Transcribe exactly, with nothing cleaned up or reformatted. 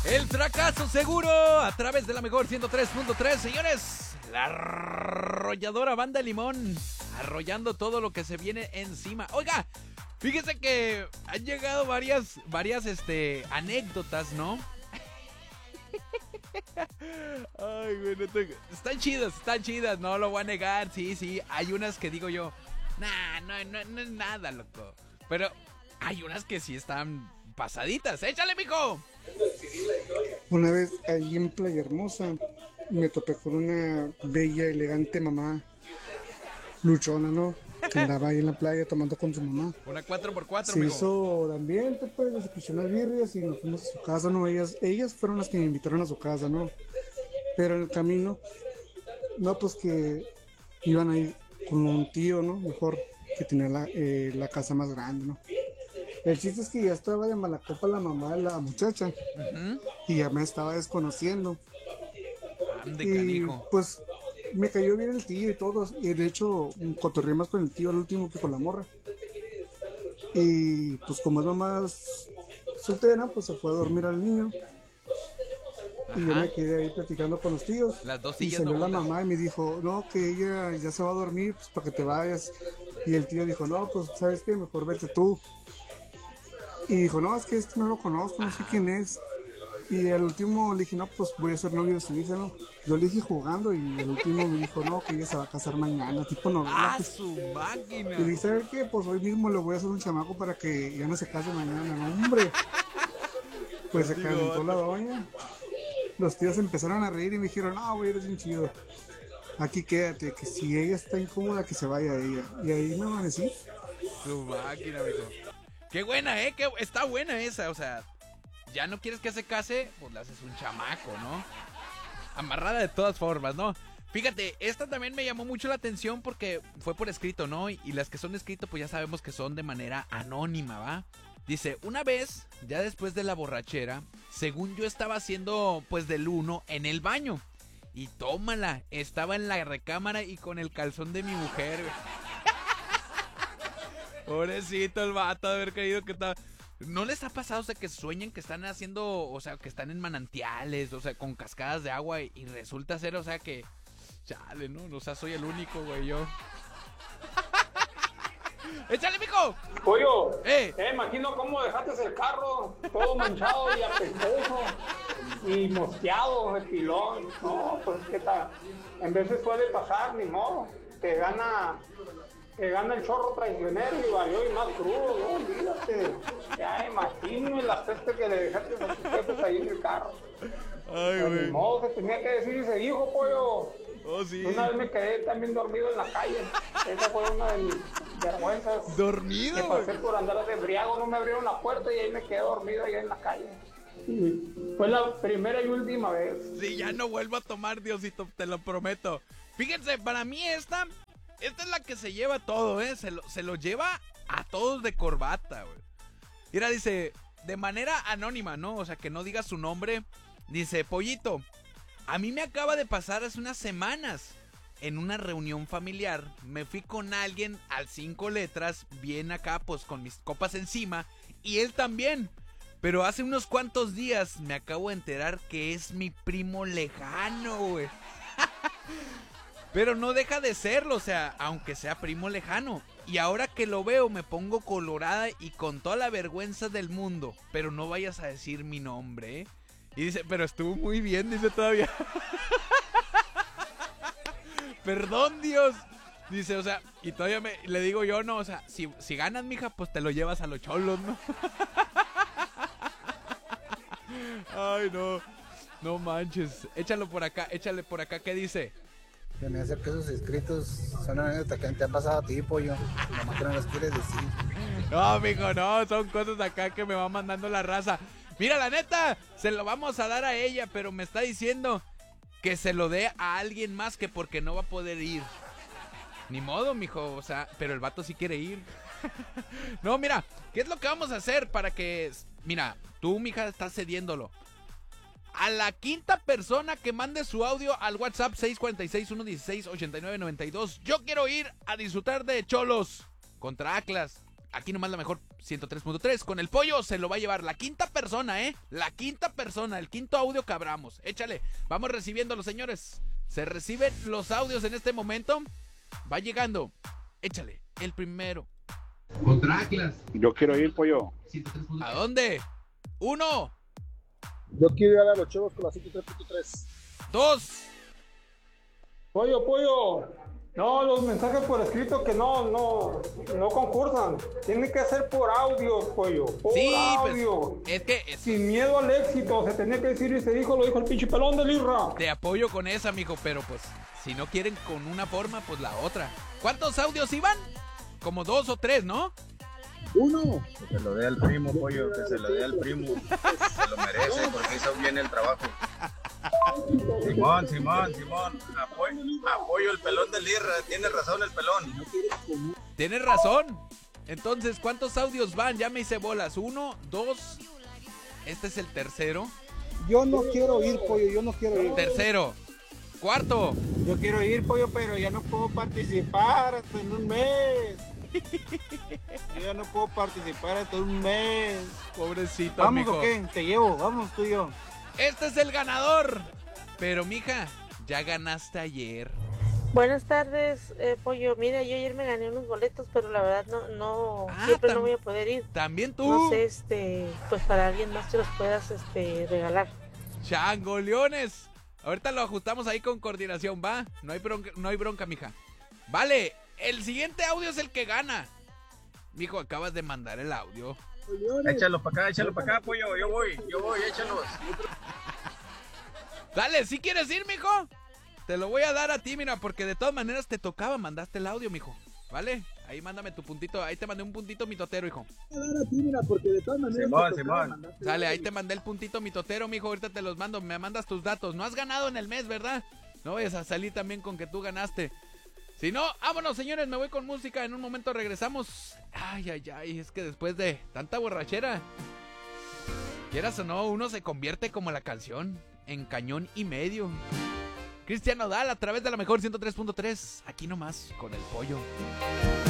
El fracaso seguro a través de la mejor ciento tres punto tres, señores. La arrolladora Banda Limón, arrollando todo lo que se viene encima. Oiga, fíjese que han llegado varias, varias este, anécdotas, ¿no? Ay, güey, no te... Están chidas, están chidas, no lo voy a negar. Sí, sí, hay unas que digo yo, nah, no, no, no es nada, loco. Pero hay unas que sí están pasaditas. ¡Échale, mijo! Una vez ahí en Playa Hermosa me topé con una bella, elegante mamá luchona, ¿no? Que andaba ahí en la playa tomando con su mamá. Una cuatro por cuatro, Se mijo. hizo de ambiente, pues, se escuchó las birrias y nos fuimos a su casa, ¿no? Ellas, ellas fueron las que me invitaron a su casa, ¿no? Pero en el camino, no, pues que iban a ir con un tío, ¿no? Mejor, que tenía la, eh, la casa más grande, ¿no? El chiste es que ya estaba de mala copa la mamá de la muchacha. Uh-huh. Y ya me estaba desconociendo. Ande, y canijo. Pues me cayó bien el tío y todo. Y de hecho, cotorreé más con el tío al último que con la morra. Y pues como es mamá soltera, pues se fue a dormir al niño. Ajá. Y yo me quedé ahí platicando con los tíos. Las dos y sillas salió no la botan. mamá y me dijo, no, que ella ya se va a dormir, pues para que te vayas. Y el tío dijo, no, pues sabes qué, mejor vete tú. Y dijo, no, es que este no lo conozco, no sé quién es. Y el último le dije, no, pues voy a ser novio de su hija, ¿no? Yo le dije jugando y el último me dijo, no, que ella se va a casar mañana, tipo novela. ¡Ah, Pues. su máquina! Y le dije, ¿sabes qué? Pues hoy mismo le voy a hacer un chamaco para que ya no se case mañana, ¿no, hombre? Pues se calentó la doña. Los tíos empezaron a reír y me dijeron, no, güey, eres bien chido. Aquí quédate, que si ella está incómoda, que se vaya ella. Y ahí me amanecí. Su máquina, amigo. Qué buena, ¿eh? Qué, está buena esa, o sea, ya no quieres que se case, pues le haces un chamaco, ¿no? Amarrada de todas formas, ¿no? Fíjate, esta también me llamó mucho la atención porque fue por escrito, ¿no? Y, y las que son escrito, pues ya sabemos que son de manera anónima, ¿va? Dice, una vez, ya después de la borrachera, según yo estaba haciendo, pues, del uno en el baño. Y tómala, estaba en la recámara y con el calzón de mi mujer, güey. Pobrecito el vato de haber creído que estaba... ¿No les ha pasado, o sea, que sueñan que están haciendo, o sea, que están en manantiales, o sea, con cascadas de agua y, y resulta ser, o sea, que... Chale, ¿no? O sea, soy el único, güey, yo. ¡Échale, mijo! Pollo, ¡Eh! eh, imagino cómo dejaste el carro todo manchado y apestoso y mosqueado, el pilón. No, pues qué tal. En veces puede pasar, ni modo. Te gana... que gana el chorro traicionero y valió y más crudo, no, olvídate. Ya imagino el aspecto que le dejaste a tus jefes ahí en el carro. Ay, güey. De modo que tenía que decir y se dijo, pollo. Oh, sí. Una vez me quedé también dormido en la calle. Esa fue una de mis vergüenzas. ¿Dormido? Que pasé por andar de embriago, no me abrieron la puerta y ahí me quedé dormido allá en la calle. Y fue la primera y última vez. Sí, ya no vuelvo a tomar, Diosito, te lo prometo. Fíjense, para mí esta... Esta es la que se lleva todo, ¿eh? Se lo, se lo lleva a todos de corbata, güey. Mira, dice, de manera anónima, ¿no? O sea, que no diga su nombre. Dice, Pollito, a mí me acaba de pasar hace unas semanas. En una reunión familiar, me fui con alguien al cinco letras, bien acá, pues con mis copas encima. Y él también. Pero hace unos cuantos días me acabo de enterar que es mi primo lejano, güey. Pero no deja de serlo, o sea, aunque sea primo lejano. Y ahora que lo veo me pongo colorada y con toda la vergüenza del mundo. Pero no vayas a decir mi nombre, ¿eh? Y dice, pero estuvo muy bien, dice todavía. Perdón, Dios. Dice, o sea, y todavía me, le digo yo, no, o sea, si, si ganas, mija, pues te lo llevas a los cholos, ¿no? Ay, no. No manches. Échalo por acá, échale por acá, ¿qué dice? Se me hace que esos escritos son anécdotas que te han pasado a ti, pollo. Nomás que no las quieres decir. No, mijo, no, son cosas acá que me va mandando la raza. Mira, la neta, se lo vamos a dar a ella, pero me está diciendo que se lo dé a alguien más que porque no va a poder ir. Ni modo, mijo, o sea, pero el vato sí quiere ir. No, mira, ¿qué es lo que vamos a hacer para que... Mira, tú, mija, estás cediéndolo. A la quinta persona que mande su audio al WhatsApp seis cuatro seis, uno uno seis, ocho nueve nueve dos. Yo quiero ir a disfrutar de cholos contra Atlas. Aquí nomás la mejor ciento tres punto tres. Con el pollo se lo va a llevar la quinta persona, ¿eh? La quinta persona, el quinto audio que abramos. Échale, vamos recibiendo los señores. Se reciben los audios en este momento. Va llegando. Échale, el primero. Contra Atlas. Yo quiero ir, pollo. ¿A dónde? Uno. Yo quiero ir a los Chavos con la ciento tres punto tres. Dos. Pollo, pollo. No, los mensajes por escrito que no, no, no concursan. Tiene que ser por audio, pollo. Por Sí, audio. pues, es que es- Sin miedo al éxito. Se tenía que decir y se dijo, lo dijo el pinche pelón del Irra. te apoyo con esa, mijo, pero pues, si no quieren con una forma, pues la otra. ¿Cuántos audios iban? Como dos o tres, ¿no? Uno. Que se lo dé al primo, pollo, que se lo dé al primo. Se lo merece porque hizo bien el trabajo. Simón, Simón, Simón. Apoyo, apoyo el pelón del Irra. Tiene razón el pelón. Tienes razón. Entonces, ¿cuántos audios van? Ya me hice bolas. Uno, dos. Este es el tercero. Yo no quiero ir, pollo, yo no quiero ir. Tercero. Cuarto. Yo quiero ir, pollo, pero ya no puedo participar hasta en un mes. Yo ya no puedo participar hasta un mes. Pobrecito, ¿Vamos mijo. o qué? Te llevo, vamos tú y yo. Este es el ganador. Pero, mija, ya ganaste ayer. Buenas tardes, eh, pollo. Mira, yo ayer me gané unos boletos, pero la verdad no, no, Ah, siempre tam- no voy a poder ir. También tú. No sé, este, pues para alguien más que los puedas, este, regalar. Changoleones. Ahorita lo ajustamos ahí con coordinación, ¿va? No hay bronca, no hay bronca, mija. Vale, el siguiente audio es el que gana. Mijo, acabas de mandar el audio. Échalo para acá, échalo para acá, pollo. Yo voy, yo voy, échalos. Dale, ¿sí quieres ir, mijo? Te lo voy a dar a ti, mira, porque de todas maneras te tocaba, mandaste el audio, mijo. ¿Vale? Ahí mándame tu puntito, ahí te mandé un puntito mitotero, hijo. Simón, Simón. Dale, ahí te mandé el puntito mitotero, mijo, ahorita te los mando, me mandas tus datos. No has ganado en el mes, ¿verdad? No vayas a salir también con que tú ganaste. Si no, vámonos, señores, me voy con música, en un momento regresamos. Ay, ay, ay, es que después de tanta borrachera, quieras o no, uno se convierte como la canción, en cañón y medio. Cristian Nodal a través de la mejor ciento tres punto tres, aquí nomás con el pollo.